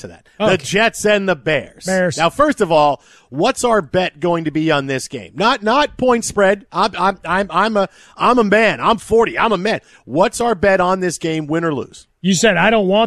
to that. Okay. The Jets and the Bears. Bears. Now, first of all, what's our bet going to be on this game? Not point spread. I'm a man. I'm 40. I'm a man. What's our bet on this game, win or lose? You said I don't want